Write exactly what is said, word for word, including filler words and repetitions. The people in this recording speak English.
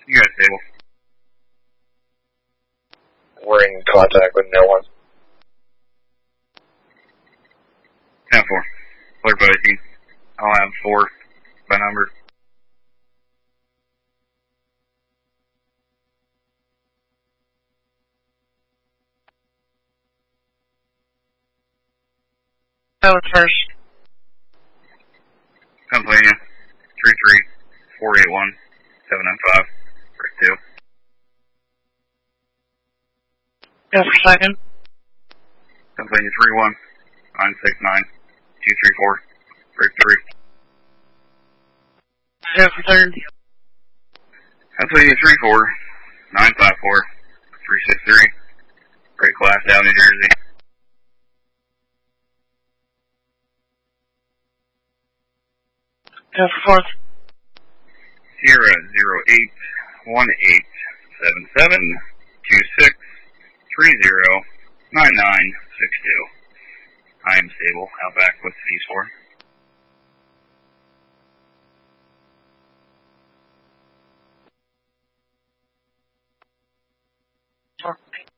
You guys stable? We're in contact with no one. ten four. Clear by team. I'll have four by number. That was first. Pennsylvania. three three four eight one seven nine five. Break two. Go for second. Pennsylvania three one nine six nine two three four. Break three. Go for third. Pennsylvania three four nine five four three six three. Break glass down New Jersey. Go for fourth. Sierra zero eight one eight seven seven two six three zero nine nine six two. I am stable. Out back with these four. Four.